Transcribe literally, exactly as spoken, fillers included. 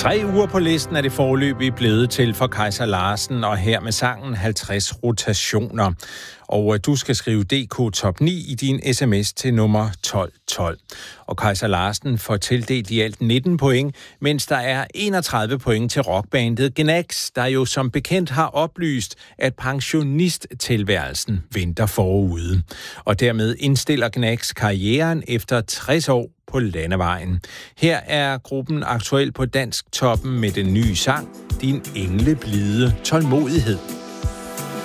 Tre uger på listen er det foreløbig blevet til for Kajsa Larsen, og her med sangen halvtreds rotationer. Og du skal skrive D K Top ni i din sms til nummer tolv tolv. Og Kajsa Larsen får tildelt i alt nitten point, mens der er enogtredive point til rockbandet Gnax, der jo som bekendt har oplyst, at pensionisttilværelsen venter forude. Og dermed indstiller Gnax karrieren efter tres år på landevejen. Her er gruppen aktuel på Dansk Toppen med den nye sang Din engleblide tålmodighed.